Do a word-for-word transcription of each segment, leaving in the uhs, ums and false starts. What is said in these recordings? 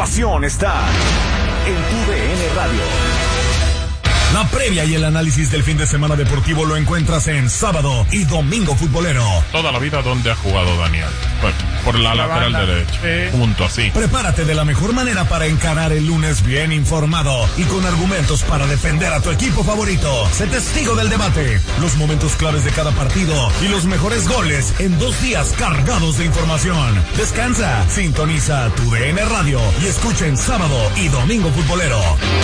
información está en tu D N Radio. La previa y el análisis del fin de semana deportivo lo encuentras en Sábado y Domingo Futbolero. Toda la vida donde ha jugado Daniel. Pues, por la, la lateral banda. derecha. Sí. Punto así. Prepárate de la mejor manera para encarar el lunes bien informado y con argumentos para defender a tu equipo favorito. Sé testigo del debate, los momentos claves de cada partido y los mejores goles en dos días cargados de información. Descansa, sintoniza tu D N Radio y escucha en Sábado y Domingo Futbolero.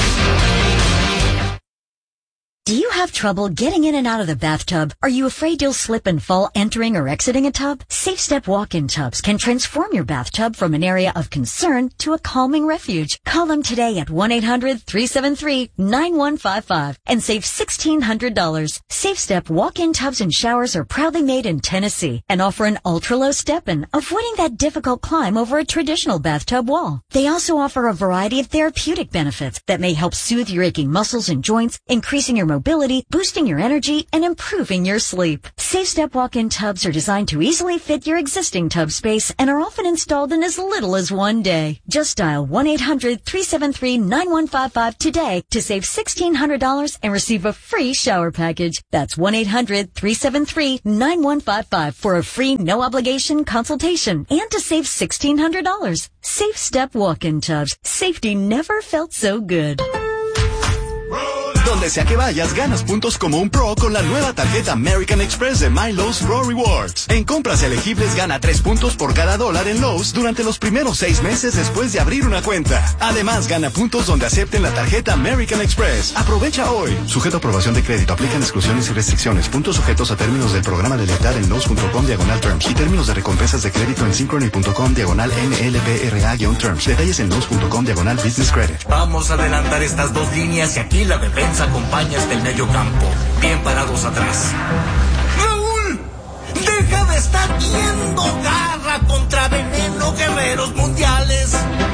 Do you have trouble getting in and out of the bathtub? Are you afraid you'll slip and fall entering or exiting a tub? Safe Step walk-in tubs can transform your bathtub from an area of concern to a calming refuge. Call them today at one eight hundred three seven three nine one five five and save sixteen hundred dollars. Safe Step walk-in tubs and showers are proudly made in Tennessee and offer an ultra-low step-in, avoiding that difficult climb over a traditional bathtub wall. They also offer a variety of therapeutic benefits that may help soothe your aching muscles and joints, increasing your mobility, boosting your energy, and improving your sleep. Safe Step walk-in tubs are designed to easily fit your existing tub space and are often installed in as little as one day. Just dial one eight hundred three seven three nine one five five today to save sixteen hundred dollars and receive a free shower package. That's one eight hundred three seven three nine one five five for a free no-obligation consultation and to save sixteen hundred dollars. Safe Step walk-in tubs. Safety never felt so good. Donde sea que vayas, ganas puntos como un pro con la nueva tarjeta American Express de My Lowe's Pro Rewards. En compras elegibles gana tres puntos por cada dólar en Lowe's durante los primeros seis meses después de abrir una cuenta. Además, gana puntos donde acepten la tarjeta American Express. Aprovecha hoy. Sujeto a aprobación de crédito. Aplican exclusiones y restricciones. Puntos sujetos a términos del programa de lealtad en Lowe's.com diagonal terms y términos de recompensas de crédito en Synchrony.com diagonal N L B R A-terms. Detalles en Lowe's.com diagonal business credit. Vamos a adelantar estas dos líneas y aquí la defensa acompaña hasta el medio campo, bien parados atrás. ¡Raúl! ¡Deja de estar viendo Garra contra Veneno, Guerreros Mundiales!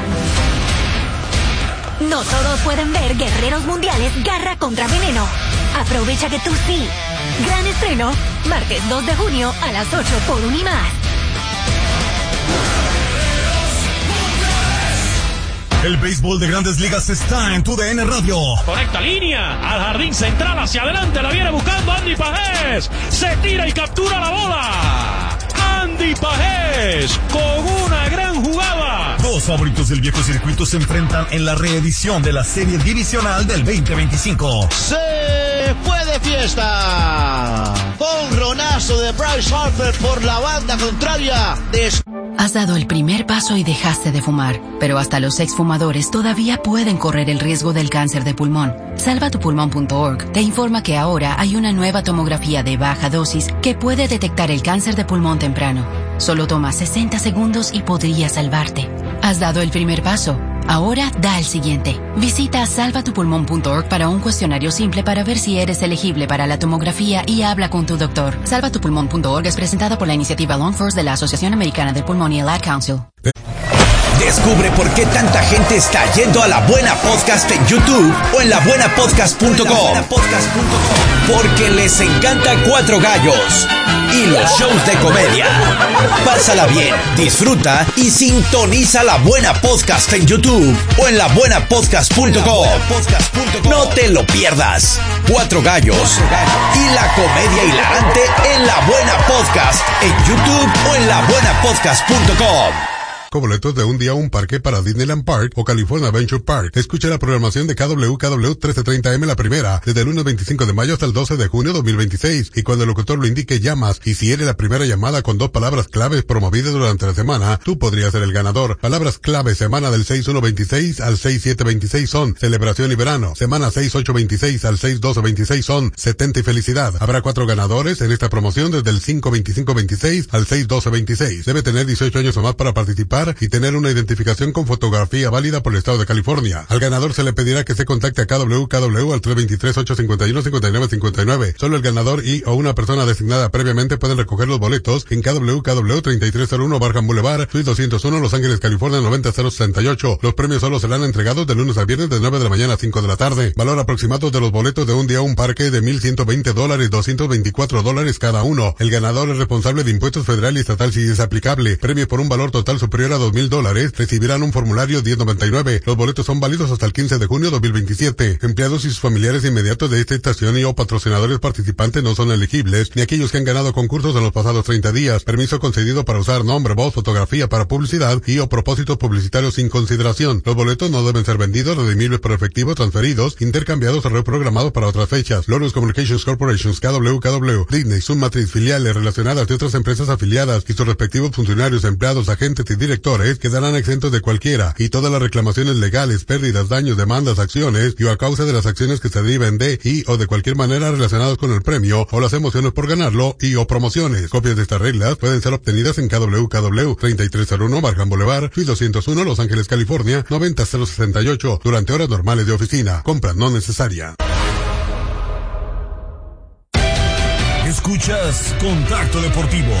No todos pueden ver Guerreros Mundiales Garra contra Veneno. Aprovecha que tú sí. Gran estreno, martes dos de junio a las ocho por Unimás. El béisbol de Grandes Ligas está en tu D N Radio. Conecta línea al jardín central, hacia adelante, la viene buscando Andy Pajés. Se tira y captura la bola. Andy Pajés con una gran jugada. Dos favoritos del viejo circuito se enfrentan en la reedición de la serie divisional del veinte veinticinco. Se fue de fiesta. Jonronazo de Bryce Harper por la banda contraria. Des- Has dado el primer paso y dejaste de fumar, pero hasta los exfumadores todavía pueden correr el riesgo del cáncer de pulmón. salva tu pulmón punto org te informa que ahora hay una nueva tomografía de baja dosis que puede detectar el cáncer de pulmón temprano. Solo toma sesenta segundos y podría salvarte. Has dado el primer paso. Ahora da el siguiente. Visita salva tu pulmón punto org para un cuestionario simple para ver si eres elegible para la tomografía y habla con tu doctor. salva tu pulmón punto org es presentada por la iniciativa Lung First de la Asociación Americana del Pulmón y el Ad Council. Descubre por qué tanta gente está yendo a La Buena Podcast en YouTube o en la buena podcast punto com. Porque les encanta Cuatro Gallos y los shows de comedia. Pásala bien, disfruta y sintoniza La Buena Podcast en YouTube o en la buena podcast punto com. No te lo pierdas. Cuatro Gallos y la comedia hilarante en La Buena Podcast en YouTube o en la buena podcast punto com. Con boletos de un día a un parque para Disneyland Park o California Adventure Park. Escucha la programación de K W K W trece treinta M la primera, desde el lunes veinticinco de mayo hasta el doce de junio dos mil veintiséis. Y cuando el locutor lo indique, llamas. Y si eres la primera llamada con dos palabras claves promovidas durante la semana, tú podrías ser el ganador. Palabras claves semana del seis uno veintiséis al seis siete veintiséis son celebración y verano. Semana seis ocho veintiséis al seis doce veintiséis son setenta y felicidad. Habrá cuatro ganadores en esta promoción desde el cinco veinticinco veintiséis al seis doce veintiséis. Debe tener dieciocho años o más para participar y tener una identificación con fotografía válida por el estado de California. Al ganador se le pedirá que se contacte a K W K W al tres dos tres, ocho cinco uno, cinco nueve cinco nueve. Solo el ganador y o una persona designada previamente pueden recoger los boletos en K W K W treinta y tres cero uno Barham Boulevard, Suite doscientos uno, Los Ángeles, California noventa cero sesenta y ocho. Los premios solo serán entregados de lunes a viernes de nueve de la mañana a cinco de la tarde. Valor aproximado de los boletos de un día a un parque de mil ciento veinte dólares, doscientos veinticuatro dólares cada uno. El ganador es responsable de impuestos federal y estatal si es aplicable. Premio por un valor total superior superior a dos mil dólares recibirán un formulario diez noventa y nueve. Los boletos son válidos hasta el quince de junio de dos mil veintisiete. Empleados y sus familiares inmediatos de esta estación y o patrocinadores participantes no son elegibles, ni aquellos que han ganado concursos en los pasados treinta días. Permiso concedido para usar nombre, voz, fotografía para publicidad y o propósitos publicitarios sin consideración. Los boletos no deben ser vendidos, redimibles por efectivo, transferidos, intercambiados o reprogramados para otras fechas. Lotus Communications Corporations, K W K W, Disney, Sun Matrix, filiales relacionadas de otras empresas afiliadas y sus respectivos funcionarios, empleados, agentes y directores quedarán exentos de cualquiera y todas las reclamaciones legales, pérdidas, daños, demandas, acciones y o a causa de las acciones que se deriven de y o de cualquier manera relacionadas con el premio o las emociones por ganarlo y o promociones. Copias de estas reglas pueden ser obtenidas en K W K W treinta y tres cero uno Markham Boulevard, Suite doscientos uno, Los Ángeles, California, noventa cero sesenta y ocho, durante horas normales de oficina. Compra no necesaria. Escuchas Contacto Deportivo.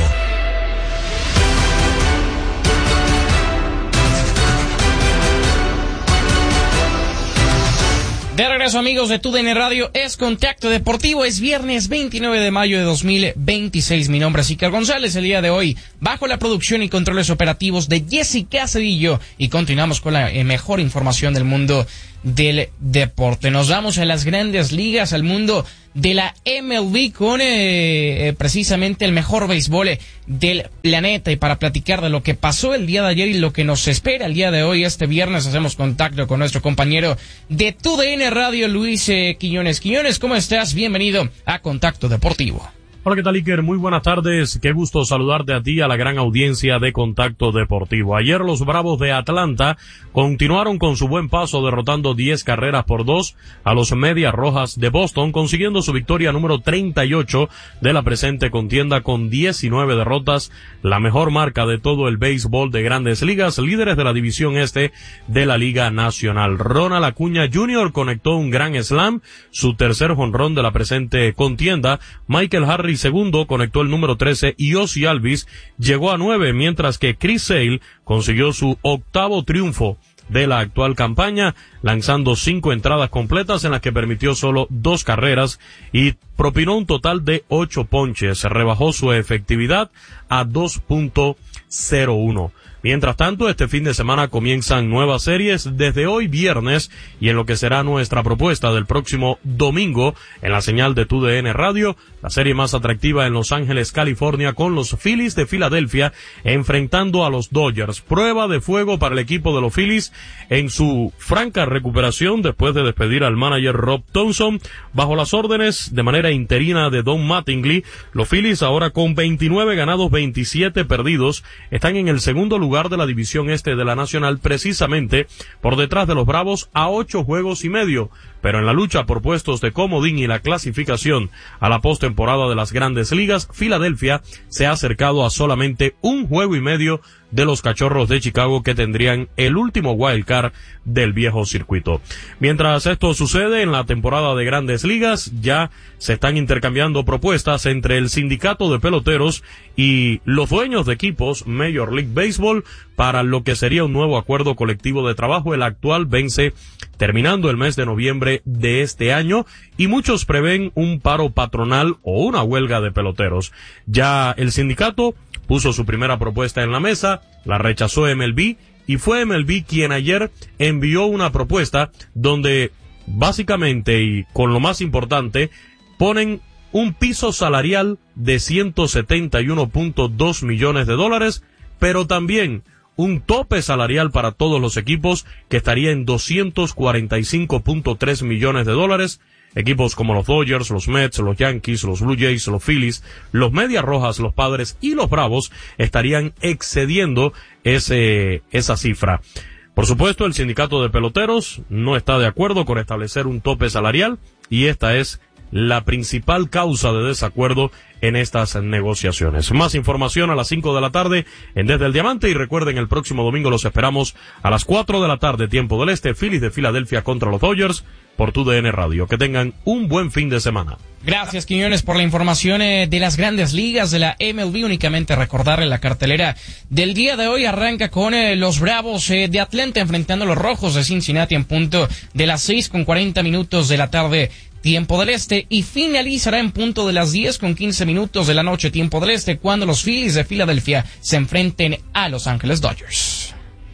De regreso, amigos de T U D N Radio, es Contacto Deportivo, es viernes veintinueve de mayo de dos mil veintiséis. Mi nombre es Iker González, el día de hoy, bajo la producción y controles operativos de Jessica Cedillo, y continuamos con la eh, mejor información del mundo del deporte. Nos vamos a las grandes ligas, al mundo de la M L B con eh, eh, precisamente el mejor béisbol eh, del planeta, y para platicar de lo que pasó el día de ayer y lo que nos espera el día de hoy, este viernes, hacemos contacto con nuestro compañero de T U D N Radio, Luis eh, Quiñones. Quiñones, ¿cómo estás? Bienvenido a Contacto Deportivo. Hola, ¿qué tal, Iker? Muy buenas tardes. Qué gusto saludarte a ti y a la gran audiencia de Contacto Deportivo. Ayer los Bravos de Atlanta continuaron con su buen paso, derrotando diez carreras por dos a los Medias Rojas de Boston, consiguiendo su victoria número treinta y ocho de la presente contienda con diecinueve derrotas, la mejor marca de todo el béisbol de Grandes Ligas, líderes de la división este de la Liga Nacional. Ronald Acuña junior conectó un gran slam, su tercer jonrón de la presente contienda. Michael Harris segundo conectó el número trece y Ozzie Albies llegó a nueve, mientras que Chris Sale consiguió su octavo triunfo de la actual campaña, lanzando cinco entradas completas en las que permitió solo dos carreras y propinó un total de ocho ponches. Rebajó su efectividad a dos punto cero uno. Mientras tanto, este fin de semana comienzan nuevas series desde hoy viernes, y en lo que será nuestra propuesta del próximo domingo en la señal de T U D N Radio, la serie más atractiva en Los Ángeles, California, con los Phillies de Filadelfia enfrentando a los Dodgers. Prueba de fuego para el equipo de los Phillies en su franca recuperación después de despedir al manager Rob Thompson bajo las órdenes de manera interina de Don Mattingly. Los Phillies, ahora con veintinueve ganados, veintisiete perdidos, están en el segundo lugar lugar de la división este de la Nacional, precisamente por detrás de los Bravos a ocho juegos y medio, pero en la lucha por puestos de comodín y la clasificación a la postemporada de las Grandes Ligas, Filadelfia se ha acercado a solamente un juego y medio de los Cachorros de Chicago, que tendrían el último wild card del viejo circuito. Mientras esto sucede en la temporada de Grandes Ligas, ya se están intercambiando propuestas entre el sindicato de peloteros y los dueños de equipos Major League Baseball para lo que sería un nuevo acuerdo colectivo de trabajo. El actual vence terminando el mes de noviembre de este año, y muchos prevén un paro patronal o una huelga de peloteros. Ya el sindicato puso su primera propuesta en la mesa, la rechazó M L B, y fue M L B quien ayer envió una propuesta donde básicamente, y con lo más importante, ponen un piso salarial de ciento setenta y uno punto dos millones de dólares, pero también un tope salarial para todos los equipos que estaría en doscientos cuarenta y cinco punto tres millones de dólares. Equipos como los Dodgers, los Mets, los Yankees, los Blue Jays, los Phillies, los Medias Rojas, los Padres y los Bravos estarían excediendo ese, esa cifra. Por supuesto, el sindicato de peloteros no está de acuerdo con establecer un tope salarial, y esta es la principal causa de desacuerdo en estas negociaciones. Más información a las cinco de la tarde en Desde el Diamante, y recuerden, el próximo domingo los esperamos a las cuatro de la tarde, tiempo del este, Phillies de Filadelfia contra los Dodgers por T U D N Radio. Que tengan un buen fin de semana. Gracias, Quiñones, por la información eh, de las Grandes Ligas de la M L B. Únicamente recordarle la cartelera del día de hoy. Arranca con eh, los Bravos eh, de Atlanta enfrentando a los Rojos de Cincinnati en punto de las seis con cuarenta minutos de la tarde, tiempo del este, y finalizará en punto de las diez con quince minutos de la noche, tiempo del este, cuando los Phillies de Filadelfia se enfrenten a Los Ángeles Dodgers.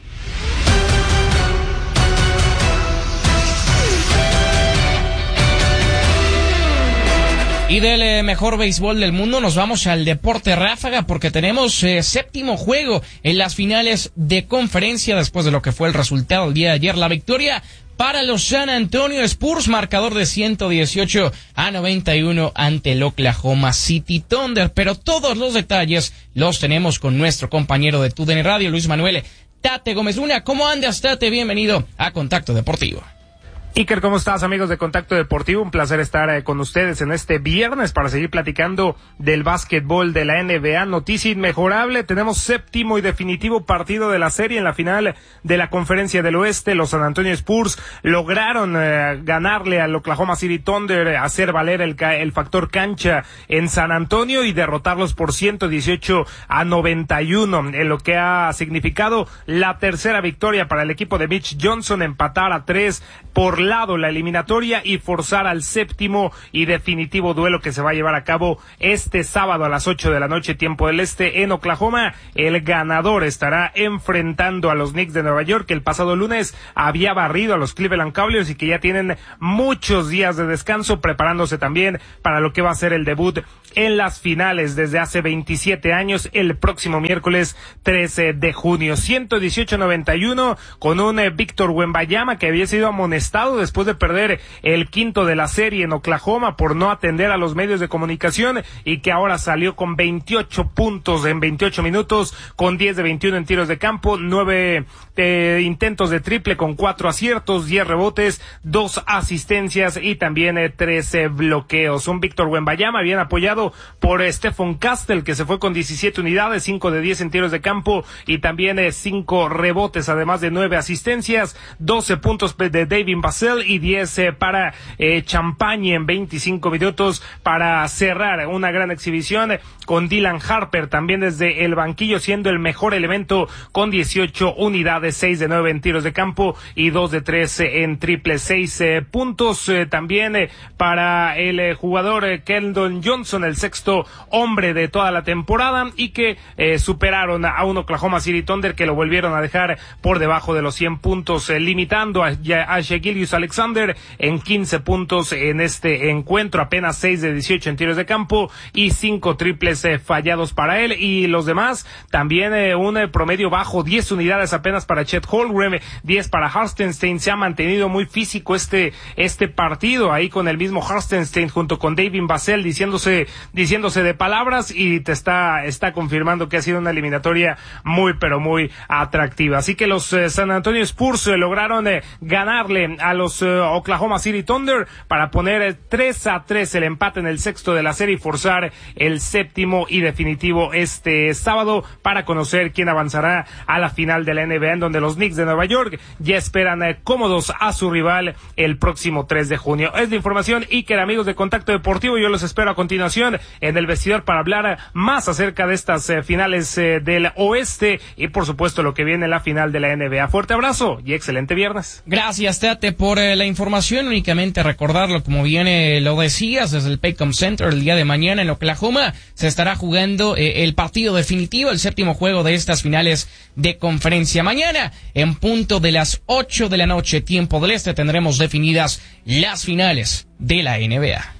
Y del eh, mejor béisbol del mundo nos vamos al deporte ráfaga porque tenemos eh, séptimo juego en las finales de conferencia después de lo que fue el resultado el día de ayer. La victoria para los San Antonio Spurs, marcador de ciento dieciocho a noventa y uno ante el Oklahoma City Thunder. Pero todos los detalles los tenemos con nuestro compañero de T U D N Radio, Luis Manuel Tate Gómez Luna. ¿Cómo andas, Tate? Bienvenido a Contacto Deportivo. Iker, ¿cómo estás, amigos de Contacto Deportivo? Un placer estar eh, con ustedes en este viernes para seguir platicando del básquetbol de la N B A. Noticia inmejorable, tenemos séptimo y definitivo partido de la serie en la final de la Conferencia del Oeste. Los San Antonio Spurs lograron eh, ganarle al Oklahoma City Thunder, eh, hacer valer el, el factor cancha en San Antonio y derrotarlos por ciento dieciocho a noventa y uno, en lo que ha significado la tercera victoria para el equipo de Mitch Johnson, empatar a tres por lado la eliminatoria y forzar al séptimo y definitivo duelo que se va a llevar a cabo este sábado a las ocho de la noche, tiempo del este, en Oklahoma. El ganador estará enfrentando a los Knicks de Nueva York, que el pasado lunes había barrido a los Cleveland Cavaliers y que ya tienen muchos días de descanso, preparándose también para lo que va a ser el debut en las finales desde hace veintisiete años, el próximo miércoles trece de junio. ciento dieciocho a noventa y uno con un eh, Víctor Wembanyama que había sido amonestado después de perder el quinto de la serie en Oklahoma por no atender a los medios de comunicación y que ahora salió con veintiocho puntos en veintiocho minutos, con diez de veintiuno en tiros de campo, nueve eh, intentos de triple con cuatro aciertos, diez rebotes, dos asistencias y también eh, trece bloqueos. Un Víctor Wembanyama bien apoyado por eh, Stephon Castle, que se fue con diecisiete unidades, cinco de diez en tiros de campo y también eh, cinco rebotes, además de nueve asistencias, doce puntos de David Vassell y diez eh, para eh, Champagne en veinticinco minutos para cerrar una gran exhibición, eh, con Dylan Harper también desde el banquillo siendo el mejor elemento con dieciocho unidades, seis de nueve en tiros de campo y dos de tres eh, en triple, seis eh, puntos eh, también eh, para el eh, jugador eh, Keldon Johnson, el sexto hombre de toda la temporada, y que eh, superaron a un Oklahoma City Thunder que lo volvieron a dejar por debajo de los cien puntos, eh, limitando a, a Shai Alexander en quince puntos en este encuentro, apenas seis de dieciocho en tiros de campo y cinco triples eh, fallados para él, y los demás también eh, un eh, promedio bajo, diez unidades apenas para Chet Holmgren, diez para Hartenstein. Se ha mantenido muy físico este este partido, ahí con el mismo Hartenstein junto con David Vassell diciéndose diciéndose de palabras, y te está está confirmando que ha sido una eliminatoria muy pero muy atractiva. Así que los eh, San Antonio Spurs eh, lograron eh, ganarle a los uh, Oklahoma City Thunder para poner eh, tres a tres el empate en el sexto de la serie y forzar el séptimo y definitivo este sábado para conocer quién avanzará a la final de la N B A, en donde los Knicks de Nueva York ya esperan eh, cómodos a su rival el próximo tres de junio. Es la información, Iker, amigos de Contacto Deportivo. Yo los espero a continuación en el vestidor para hablar más acerca de estas eh, finales eh, del oeste y por supuesto lo que viene en la final de la N B A. Fuerte abrazo y excelente viernes. Gracias, Tate, por eh, la información. Únicamente recordarlo, como bien eh, lo decías, desde el Paycom Center el día de mañana en Oklahoma se estará jugando eh, el partido definitivo, el séptimo juego de estas finales de conferencia. Mañana, en punto de las ocho de la noche, tiempo del este, tendremos definidas las finales de la N B A.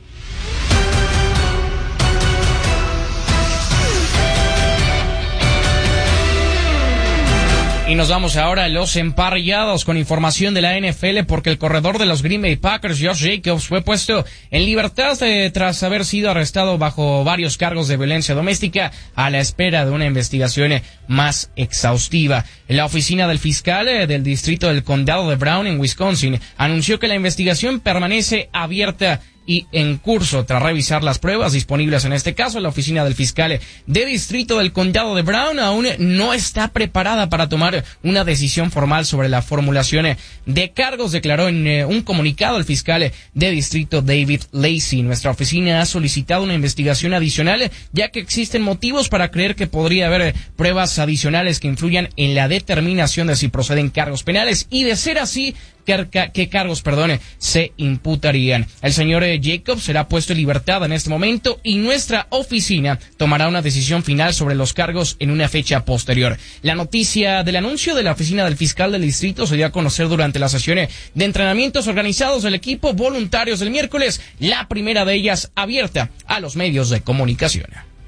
Y nos vamos ahora a los emparrillados con información de la N F L, porque el corredor de los Green Bay Packers, Josh Jacobs, fue puesto en libertad eh, tras haber sido arrestado bajo varios cargos de violencia doméstica a la espera de una investigación eh, más exhaustiva. La oficina del fiscal eh, del distrito del condado de Brown en Wisconsin anunció que la investigación permanece abierta y en curso. Tras revisar las pruebas disponibles en este caso, la oficina del fiscal de distrito del condado de Brown aún no está preparada para tomar una decisión formal sobre la formulación de cargos, declaró en eh, un comunicado el fiscal de distrito David Lacey. Nuestra oficina ha solicitado una investigación adicional, ya que existen motivos para creer que podría haber pruebas adicionales que influyan en la determinación de si proceden cargos penales, y de ser así, qué, qué cargos, perdone, se imputarían. El señor eh, Jacobs será puesto en libertad en este momento y nuestra oficina tomará una decisión final sobre los cargos en una fecha posterior. La noticia del anuncio de la oficina del fiscal del distrito se dio a conocer durante las sesiones de entrenamientos organizados del equipo voluntarios del miércoles, la primera de ellas abierta a los medios de comunicación.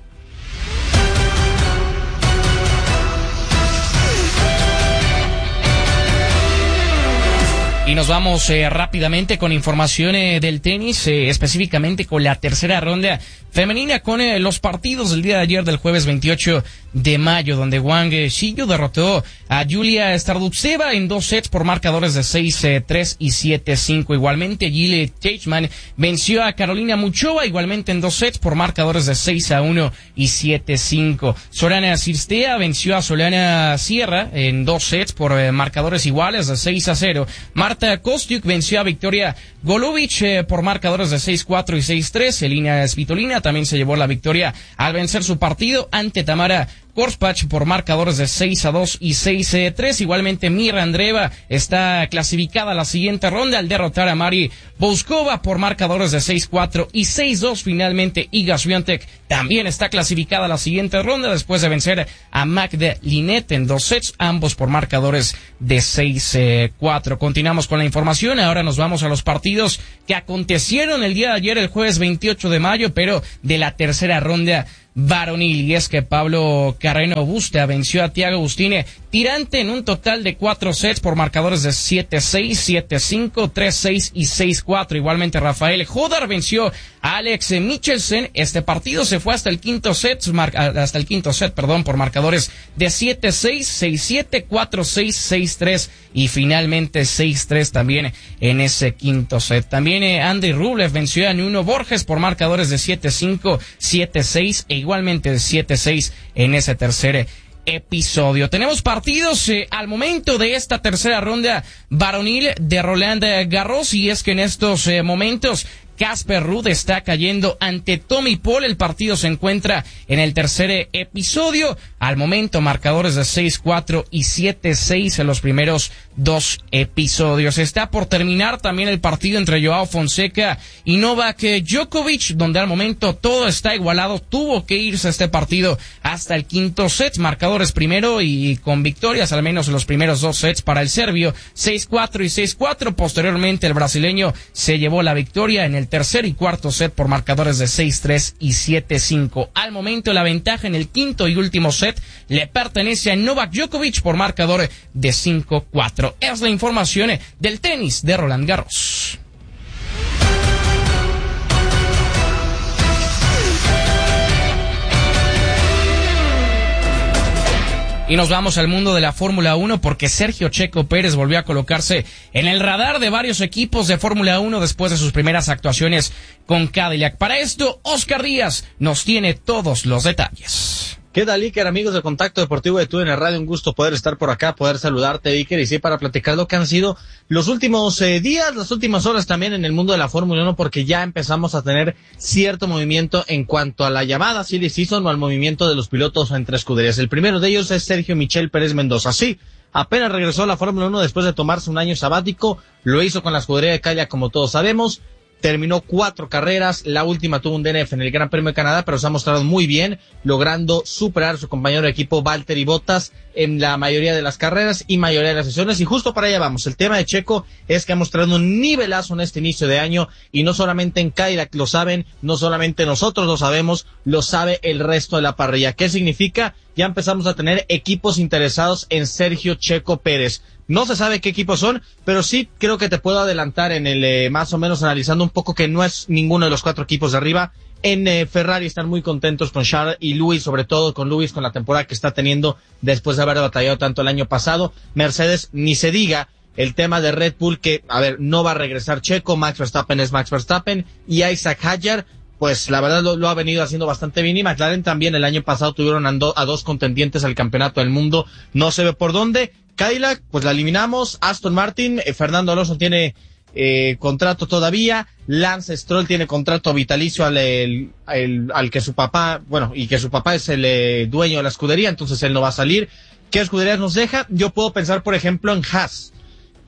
Y nos vamos eh, rápidamente con información eh, del tenis, eh, específicamente con la tercera ronda femenina, con eh, los partidos del día de ayer del jueves veintiocho de mayo, donde Wang Shiyu derrotó a Yulia Stardutseva en dos sets por marcadores de seis tres y siete cinco. Igualmente, Gile Teichmann venció a Carolina Muchova, igualmente en dos sets por marcadores de seis a uno y siete cinco. Sorana Cirstea venció a Solana Sierra en dos sets por eh, marcadores iguales de seis a cero. Marta Kostyuk venció a Victoria Golubic eh, por marcadores de seis cuatro y seis tres. Elina Svitolina también se llevó la victoria al vencer su partido ante Tamara Korspach por marcadores de seis a dos y seis a tres. Igualmente, Mira Andreeva está clasificada a la siguiente ronda al derrotar a Mari Bouskova por marcadores de seis cuatro y seis dos. Finalmente, Iga Swiatek también está clasificada a la siguiente ronda después de vencer a Magda Linette en dos sets, ambos por marcadores de seis cuatro. Continuamos con la información. Ahora nos vamos a los partidos que acontecieron el día de ayer, el jueves veintiocho de mayo, pero de la tercera ronda varonil, y es que Pablo Carreno Busta venció a Thiago Agustine Tirante en un total de cuatro sets por marcadores de siete seis, siete cinco, tres seis y seis cuatro. Igualmente, Rafael Jodar venció a Alex Michelsen. Este partido se fue hasta el quinto set, hasta el quinto set, perdón, por marcadores de siete seis, seis siete, cuatro seis, seis tres y finalmente seis tres también en ese quinto set. También eh, Andy Rublev venció a Nuno Borges por marcadores de siete cinco, siete seis e igualmente de siete seis en ese tercer episodio. Tenemos partidos eh, al momento de esta tercera ronda varonil de Roland Garros, y es que en estos eh, momentos Casper Ruud está cayendo ante Tommy Paul. El partido se encuentra en el tercer episodio. Al momento, marcadores de seis cuatro y siete seis en los primeros dos episodios. Está por terminar también el partido entre Joao Fonseca y Novak Djokovic, donde al momento todo está igualado. Tuvo que irse este partido hasta el quinto set. Marcadores primero y con victorias, al menos en los primeros dos sets, para el serbio, seis cuatro y seis cuatro. Posteriormente, el brasileño se llevó la victoria en el tercer y cuarto set por marcadores de seis tres y siete cinco. Al momento, la ventaja en el quinto y último set le pertenece a Novak Djokovic por marcador de cinco cuatro. Es la información del tenis de Roland Garros. Y nos vamos al mundo de la Fórmula uno, porque Sergio Checo Pérez volvió a colocarse en el radar de varios equipos de Fórmula uno después de sus primeras actuaciones con Cadillac. Para esto, Oscar Díaz nos tiene todos los detalles. ¿Qué tal, Iker, amigos de Contacto Deportivo de T U D N Radio? Un gusto poder estar por acá, poder saludarte, Iker, y sí, para platicar lo que han sido los últimos eh, días, las últimas horas también en el mundo de la Fórmula uno, porque ya empezamos a tener cierto movimiento en cuanto a la llamada silly season o al movimiento de los pilotos entre escuderías. El primero de ellos es Sergio Michel Pérez Mendoza. Sí, apenas regresó a la Fórmula uno después de tomarse un año sabático, lo hizo con la escudería de Cadillac, como todos sabemos. Terminó cuatro carreras, la última tuvo un D N F en el Gran Premio de Canadá, pero se ha mostrado muy bien, logrando superar a su compañero de equipo Valtteri Bottas en la mayoría de las carreras y mayoría de las sesiones. Y justo para allá vamos. El tema de Checo es que ha mostrado un nivelazo en este inicio de año, y no solamente en Cadillac lo saben, no solamente nosotros lo sabemos, lo sabe el resto de la parrilla. ¿Qué significa? Ya empezamos a tener equipos interesados en Sergio Checo Pérez. No se sabe qué equipos son, pero sí creo que te puedo adelantar en el eh, más o menos analizando un poco que no es ninguno de los cuatro equipos de arriba. En eh, Ferrari están muy contentos con Charles y Lewis, sobre todo con Lewis, con la temporada que está teniendo después de haber batallado tanto el año pasado. Mercedes, ni se diga. El tema de Red Bull, que, a ver, no va a regresar Checo, Max Verstappen es Max Verstappen, y Isaac Hadjar, pues la verdad lo, lo ha venido haciendo bastante bien, y McLaren también el año pasado tuvieron a, do, a dos contendientes al campeonato del mundo, no se ve por dónde. Cadillac, pues la eliminamos. Aston Martin, eh, Fernando Alonso tiene eh, contrato todavía, Lance Stroll tiene contrato vitalicio al, el, el, al que su papá, bueno, y que su papá es el eh, dueño de la escudería, entonces él no va a salir. ¿Qué escuderías nos deja? Yo puedo pensar, por ejemplo, en Haas.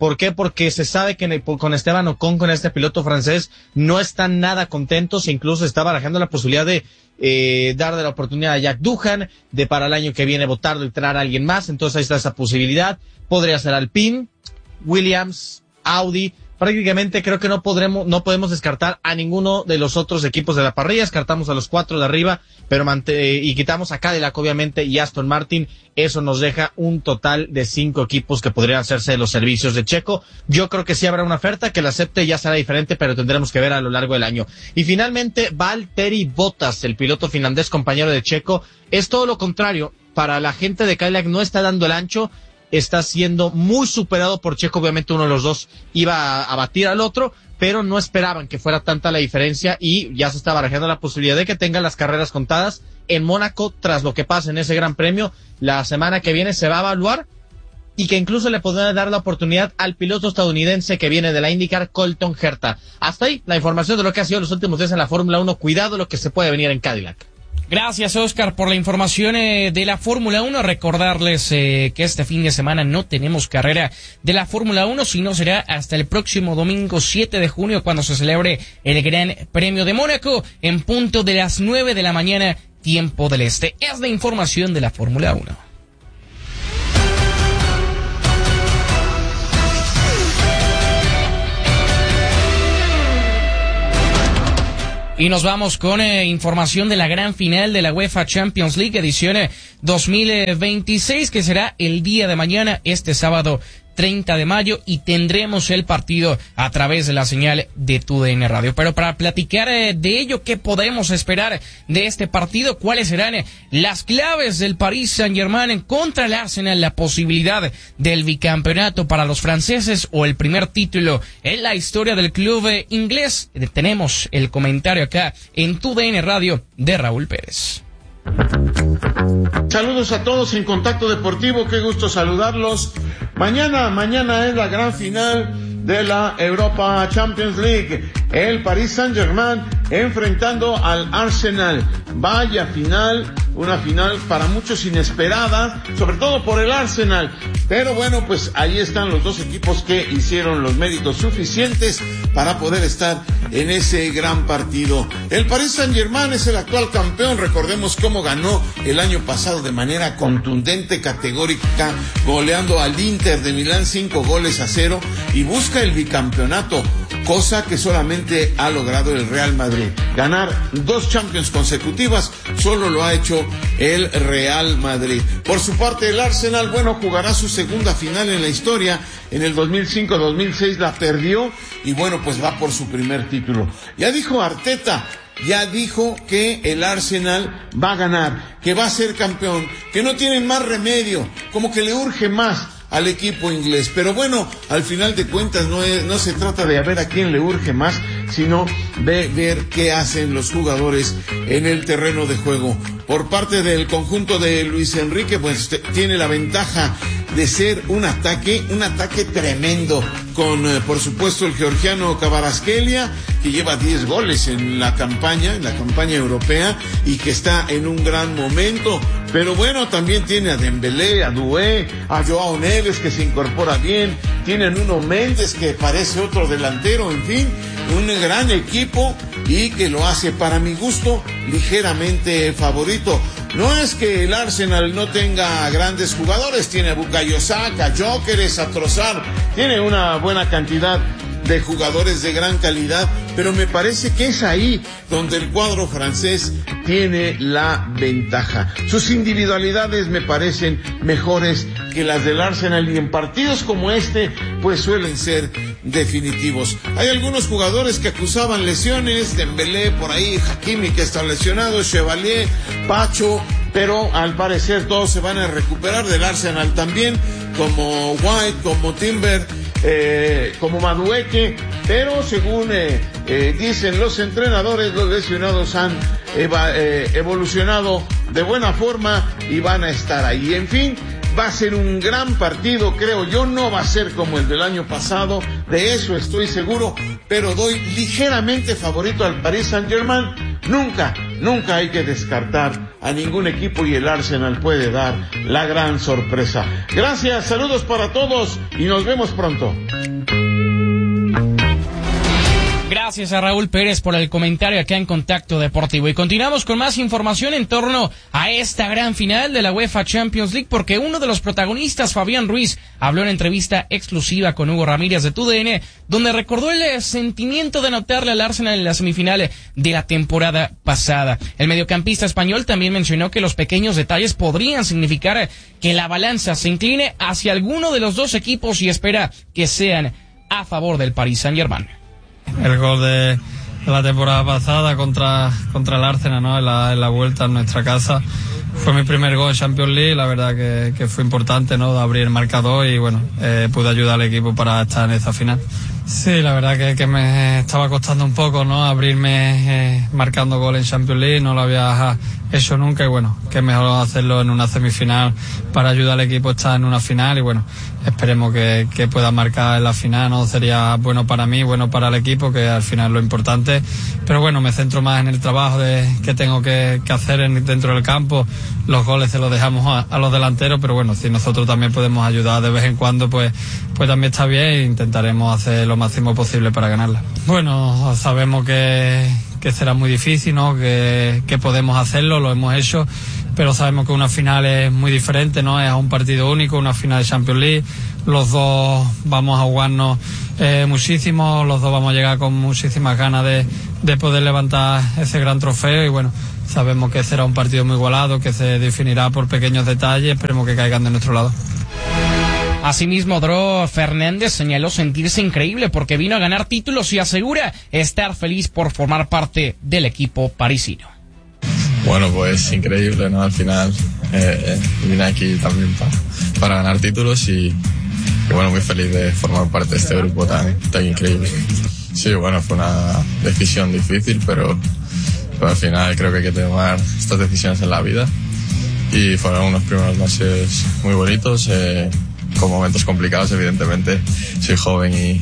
¿Por qué? Porque se sabe que con Esteban Ocon, con este piloto francés, no están nada contentos, e incluso está barajando la posibilidad de eh, darle la oportunidad a Jack Doohan, de para el año que viene votar, de traer a alguien más. Entonces ahí está esa posibilidad. Podría ser Alpine, Williams, Audi. Prácticamente creo que no podremos, no podemos descartar a ninguno de los otros equipos de la parrilla. Descartamos a los cuatro de arriba, pero mante- y quitamos a Cadillac, obviamente, y Aston Martin. Eso nos deja un total de cinco equipos que podrían hacerse de los servicios de Checo. Yo creo que sí habrá una oferta, que la acepte, ya será diferente, pero tendremos que ver a lo largo del año. Y finalmente, Valtteri Bottas, el piloto finlandés compañero de Checo, es todo lo contrario. Para la gente de Cadillac no está dando el ancho, está siendo muy superado por Checo. Obviamente uno de los dos iba a, a batir al otro, pero no esperaban que fuera tanta la diferencia, y ya se está barajando la posibilidad de que tenga las carreras contadas en Mónaco tras lo que pase en ese gran premio. La semana que viene se va a evaluar, y que incluso le podrán dar la oportunidad al piloto estadounidense que viene de la IndyCar, Colton Herta. Hasta ahí la información de lo que ha sido los últimos días en la Fórmula uno. Cuidado lo que se puede venir en Cadillac. Gracias, Oscar, por la información eh, de la Fórmula uno. Recordarles eh, que este fin de semana no tenemos carrera de la Fórmula uno, sino será hasta el próximo domingo siete de junio, cuando se celebre el Gran Premio de Mónaco, en punto de las nueve de la mañana, tiempo del este. Es la información de la Fórmula uno. Y nos vamos con eh, información de la gran final de la UEFA Champions League edición eh, dos mil veintiséis, que será el día de mañana, este sábado treinta de mayo, y tendremos el partido a través de la señal de Tu D N Radio. Pero para platicar eh, de ello, ¿qué podemos esperar de este partido? ¿Cuáles serán eh, las claves del Paris Saint-Germain contra el Arsenal? La posibilidad del bicampeonato para los franceses, o el primer título en la historia del club eh, inglés. Tenemos el comentario acá en Tu D N Radio de Raúl Pérez. Saludos a todos en Contacto Deportivo, qué gusto saludarlos. Mañana, mañana es la gran final de la Europa Champions League. El Paris Saint-Germain enfrentando al Arsenal. Vaya final, una final para muchos inesperada, sobre todo por el Arsenal. Pero bueno, pues ahí están los dos equipos que hicieron los méritos suficientes para poder estar en ese gran partido. El Paris Saint-Germain es el actual campeón. Recordemos cómo ganó el año pasado de manera contundente, categórica, goleando al Inter de Milán cinco goles a cero, y busca el bicampeonato, cosa que solamente ha logrado el Real Madrid. Ganar dos Champions consecutivas solo lo ha hecho el Real Madrid. Por su parte, el Arsenal, bueno, jugará su segunda final en la historia. En el dos mil cinco dos mil seis la perdió, y bueno, pues va por su primer título. Ya dijo Arteta, ya dijo que el Arsenal va a ganar, que va a ser campeón, que no tienen más remedio, como que le urge más al equipo inglés. Pero bueno, al final de cuentas no es, no se trata de a ver a quién le urge más, sino de ver qué hacen los jugadores en el terreno de juego. Por parte del conjunto de Luis Enrique, pues t- tiene la ventaja de ser un ataque, un ataque tremendo, con eh, por supuesto el georgiano Kvaratskhelia, que lleva diez goles en la campaña, en la campaña europea, y que está en un gran momento. Pero bueno, también tiene a Dembélé, a Doué, a Joao Neves, que se incorpora bien, tienen Nuno Méndez, que parece otro delantero, en fin, un gran equipo, y que lo hace, para mi gusto, ligeramente favorito. No es que el Arsenal no tenga grandes jugadores, tiene a Bukayo Saka, a Gyökeres, a Trossard, tiene una buena cantidad de jugadores de gran calidad, pero me parece que es ahí donde el cuadro francés tiene la ventaja. Sus individualidades me parecen mejores que las del Arsenal, y en partidos como este pues suelen ser definitivos. Hay algunos jugadores que acusaban lesiones, Dembélé por ahí, Hakimi que está lesionado, Chevalier, Pacho, pero al parecer todos se van a recuperar. Del Arsenal también, como White, como Timber, eh, como Madueke, pero según eh, eh, dicen los entrenadores, los lesionados han eva, eh, evolucionado de buena forma y van a estar ahí. En fin, va a ser un gran partido, creo yo. No va a ser como el del año pasado, de eso estoy seguro, pero doy ligeramente favorito al Paris Saint-Germain. Nunca, nunca hay que descartar a ningún equipo y el Arsenal puede dar la gran sorpresa. Gracias, saludos para todos y nos vemos pronto. Gracias a Raúl Pérez por el comentario acá en Contacto Deportivo. Y continuamos con más información en torno a esta gran final de la UEFA Champions League, porque uno de los protagonistas, Fabián Ruiz, habló en entrevista exclusiva con Hugo Ramírez de T U D N, donde recordó el sentimiento de anotarle al Arsenal en la semifinal de la temporada pasada. El mediocampista español también mencionó que los pequeños detalles podrían significar que la balanza se incline hacia alguno de los dos equipos y espera que sean a favor del Paris Saint-Germain. El gol de, de la temporada pasada contra, contra el Arsenal, ¿no? En la, en la vuelta en nuestra casa. Fue mi primer gol en Champions League, la verdad que, que fue importante, ¿no? De abrir el marcador y bueno, eh, pude ayudar al equipo para estar en esta final. Sí, la verdad que, que me estaba costando un poco, ¿no? Abrirme eh, marcando gol en Champions League, no lo había hecho nunca y bueno, que mejor hacerlo en una semifinal para ayudar al equipo a estar en una final y bueno, esperemos que, que pueda marcar en la final, ¿no? Sería bueno para mí, bueno para el equipo, que al final es lo importante, pero bueno, me centro más en el trabajo de, que tengo que, que hacer en, dentro del campo. Los goles se los dejamos a, a los delanteros, pero bueno, si nosotros también podemos ayudar de vez en cuando, pues, pues también está bien e intentaremos hacer lo máximo posible para ganarla. Bueno, sabemos que, que será muy difícil, ¿no? Que, que podemos hacerlo, lo hemos hecho, pero sabemos que una final es muy diferente, ¿no? Es un partido único, una final de Champions League. Los dos vamos a jugarnos eh, muchísimo, los dos vamos a llegar con muchísimas ganas de, de poder levantar ese gran trofeo y bueno, sabemos que será un partido muy igualado, que se definirá por pequeños detalles, esperemos que caigan de nuestro lado. Asimismo, Dro Fernández señaló sentirse increíble porque vino a ganar títulos y asegura estar feliz por formar parte del equipo parisino. Bueno, pues increíble, ¿no? Al final eh, vine aquí también pa, para ganar títulos y, y bueno, muy feliz de formar parte de este grupo tan, tan increíble. Sí, bueno, fue una decisión difícil, pero, pero al final creo que hay que tomar estas decisiones en la vida y fueron unos primeros meses muy bonitos, eh, con momentos complicados, evidentemente. Soy joven y,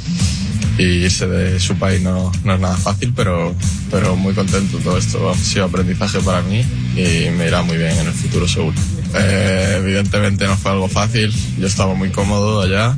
y irse de su país no, no es nada fácil, pero, pero muy contento. Todo esto ha sido aprendizaje para mí y me irá muy bien en el futuro seguro. Eh, evidentemente no fue algo fácil, yo estaba muy cómodo allá,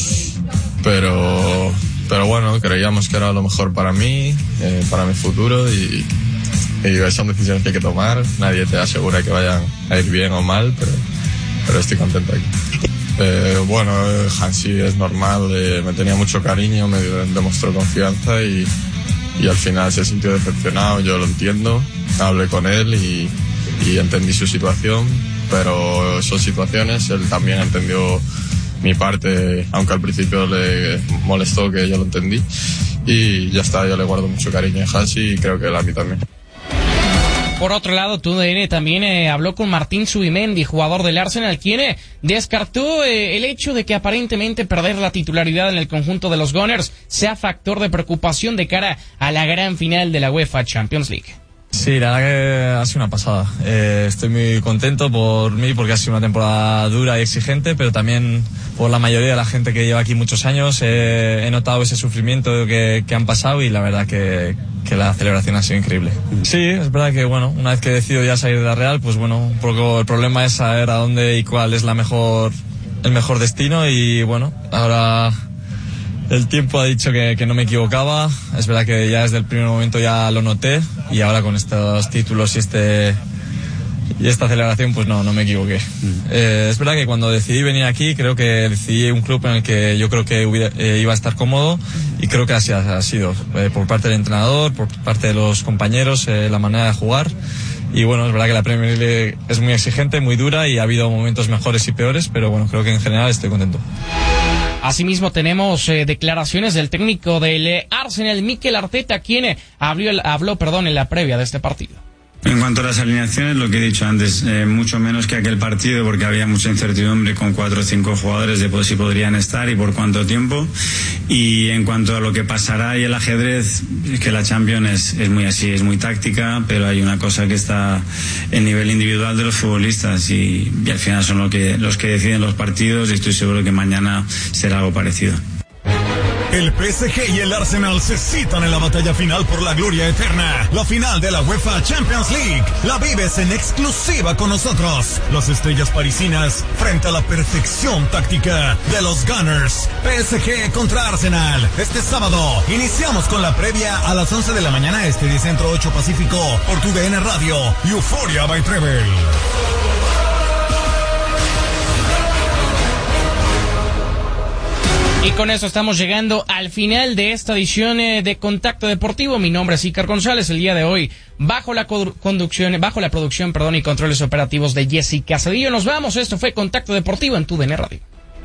pero, pero bueno, creíamos que era lo mejor para mí, eh, para mi futuro y, y son decisiones que hay que tomar. Nadie te asegura que vayan a ir bien o mal, pero, pero estoy contento aquí. Eh, bueno, Hansi es normal, eh, me tenía mucho cariño, me demostró confianza y, y al final se sintió decepcionado, yo lo entiendo, hablé con él y, y entendí su situación, pero son situaciones, él también entendió mi parte, aunque al principio le molestó que yo lo entendí y ya está, yo le guardo mucho cariño a Hansi y creo que él a mí también. Por otro lado, T U D N también eh, habló con Martín Zubimendi, jugador del Arsenal, quien eh, descartó eh, el hecho de que aparentemente perder la titularidad en el conjunto de los Gunners sea factor de preocupación de cara a la gran final de la UEFA Champions League. Sí, la verdad que ha sido una pasada. Eh, estoy muy contento por mí porque ha sido una temporada dura y exigente, pero también por la mayoría de la gente que lleva aquí muchos años. Eh, he notado ese sufrimiento que, que han pasado y la verdad que, que la celebración ha sido increíble. Sí, es verdad que bueno, una vez que decido ya salir de la Real, pues bueno, un poco el problema es saber a dónde y cuál es la mejor, el mejor destino y bueno, ahora el tiempo ha dicho que, que no me equivocaba. Es verdad que ya desde el primer momento ya lo noté y ahora con estos títulos y este y esta celebración pues no, no me equivoqué. Mm. Eh, es verdad que cuando decidí venir aquí creo que decidí un club en el que yo creo que hubiera, eh, iba a estar cómodo y creo que así ha, ha sido eh, por parte del entrenador, por parte de los compañeros, eh, la manera de jugar. Y bueno, es verdad que la Premier League es muy exigente, muy dura y ha hablado momentos mejores y peores, pero bueno, creo que en general estoy contento. Asimismo tenemos eh, declaraciones del técnico del eh, Arsenal, Mikel Arteta, quien eh, habló, habló perdón, en la previa de este partido. En cuanto a las alineaciones, lo que he dicho antes, eh, mucho menos que aquel partido porque había mucha incertidumbre con cuatro o cinco jugadores de si podrían estar y por cuánto tiempo. Y en cuanto a lo que pasará y el ajedrez, es que la Champions es, es muy así, es muy táctica, pero hay una cosa que está en nivel individual de los futbolistas y, y al final son lo que, los que deciden los partidos y estoy seguro que mañana será algo parecido. El P S G y el Arsenal se citan en la batalla final por la gloria eterna. La final de la UEFA Champions League. La vives en exclusiva con nosotros. Las estrellas parisinas frente a la perfección táctica de los Gunners. P S G contra Arsenal. Este sábado iniciamos con la previa a las once de la mañana este de Centro ocho Pacífico por tu D N Radio. Euphoria by Treble. Y con eso estamos llegando al final de esta edición eh, de Contacto Deportivo. Mi nombre es Icar González. El día de hoy, bajo la conducción, bajo la producción, perdón, y controles operativos de Jessica Cedillo. Nos vamos. Esto fue Contacto Deportivo en tu D N Radio.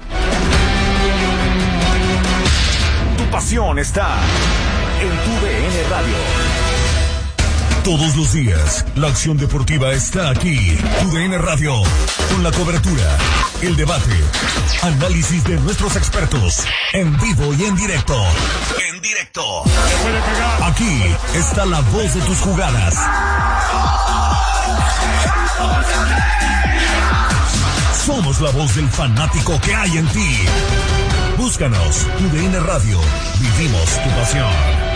Tu pasión está en tu D N Radio. Todos los días, la acción deportiva está aquí. Tu D N Radio, con la cobertura, el debate, análisis de nuestros expertos, en vivo y en directo. En directo. Aquí está la voz de tus jugadas. Somos la voz del fanático que hay en ti. Búscanos, Tu D N Radio. Vivimos tu pasión.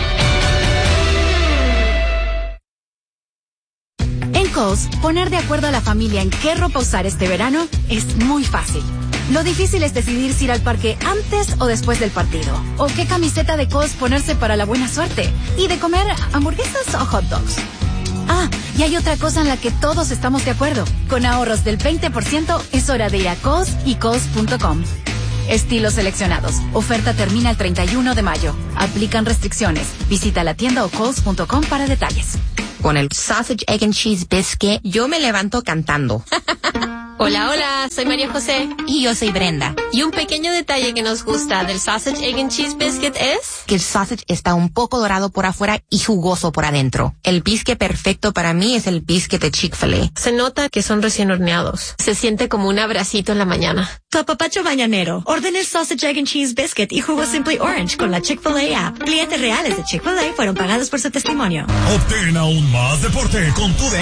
En Kohl's, poner de acuerdo a la familia en qué ropa usar este verano es muy fácil. Lo difícil es decidir si ir al parque antes o después del partido. O qué camiseta de Kohl's ponerse para la buena suerte. Y de comer hamburguesas o hot dogs. Ah, y hay otra cosa en la que todos estamos de acuerdo. Con ahorros del veinte por ciento es hora de ir a Kohl's y Kohl's punto com. Estilos seleccionados. Oferta termina el treinta y uno de mayo. Aplican restricciones. Visita la tienda o Kohl's punto com para detalles. Con el Sausage, Egg and Cheese Biscuit, yo me levanto cantando. Hola, hola, soy María José. Y yo soy Brenda. Y un pequeño detalle que nos gusta del Sausage, Egg and Cheese Biscuit es... que el sausage está un poco dorado por afuera y jugoso por adentro. El biscuit perfecto para mí es el biscuit de Chick-fil-A. Se nota que son recién horneados. Se siente como un abracito en la mañana. Tu apapacho mañanero. Ordena el Sausage, Egg and Cheese Biscuit y jugo Simply Orange con la Chick-fil-A app. Clientes reales de Chick-fil-A fueron pagados por su testimonio. Obtén aún más deporte con tu D